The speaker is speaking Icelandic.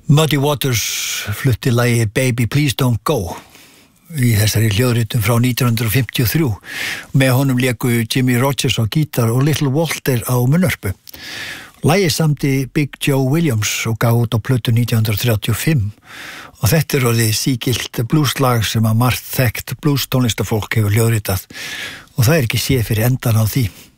Muddy Waters flutti lagið Baby Please Don't Go í þessari hljóðritum frá 1953. Með honum léku Jimmy Rogers á gítar og Little Walter á munnörpu. Lagið samdi Big Joe Williams og gaf út á plötu 1935 og þetta orðið sígilt blueslag sem að margt þekkt blues tónlistafólk hefur hljóðritað og það ekki séð fyrir endan á því.